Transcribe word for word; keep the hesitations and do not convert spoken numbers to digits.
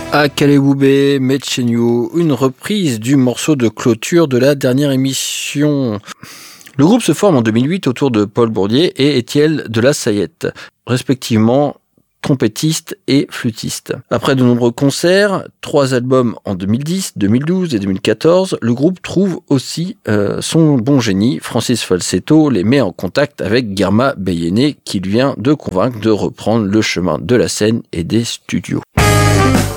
Akalewube Mechenyu, une reprise du morceau de clôture de la dernière émission. Le groupe se forme en deux mille huit autour de Paul Bourdier et Étienne de la Sayette, respectivement trompettiste et flûtiste. Après de nombreux concerts, trois albums en deux mille dix, deux mille douze et deux mille quatorze, le groupe trouve aussi euh, son bon génie. Francis Falsetto les met en contact avec Germa Beyene qui lui vient de convaincre de reprendre le chemin de la scène et des studios.